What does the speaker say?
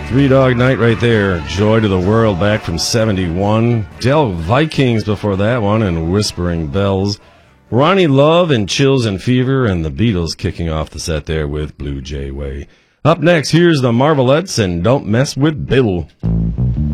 Three Dog Night right there. Joy to the World back from 71. Del Vikings before that one and Whispering Bells. Ronnie Love and Chills and Fever and the Beatles kicking off the set there with Blue Jay Way. Up next, here's the Marvelettes and Don't Mess with Bill.